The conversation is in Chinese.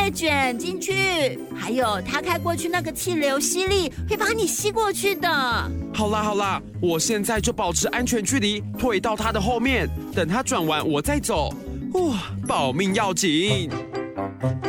被卷进去，还有他开过去那个气流吸力会把你吸过去的。 好啦，我现在就保持安全距离，退到他的后面，等他转完我再走。保命要紧。